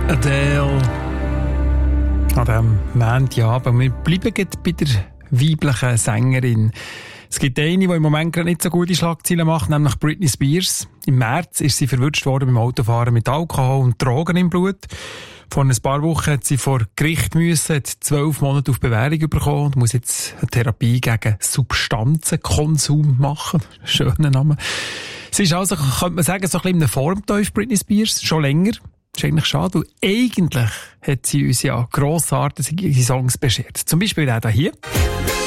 Adele. An diesem Montagabend. Wir bleiben bei der weiblichen Sängerin. Es gibt eine, die im Moment gerade nicht so gute Schlagzeilen macht, nämlich Britney Spears. Im März ist sie verwutscht worden beim Autofahren mit Alkohol und Drogen im Blut. Vor ein paar Wochen hat sie vor Gericht müssen, hat 12 Monate auf Bewährung bekommen und muss jetzt eine Therapie gegen Substanzenkonsum machen. Schöner Name. Sie ist also, könnte man sagen, so ein bisschen in einem Formteuf, Britney Spears, schon länger. Das ist eigentlich schade, weil eigentlich hat sie uns ja grossartige Songs beschert. Zum Beispiel der hier.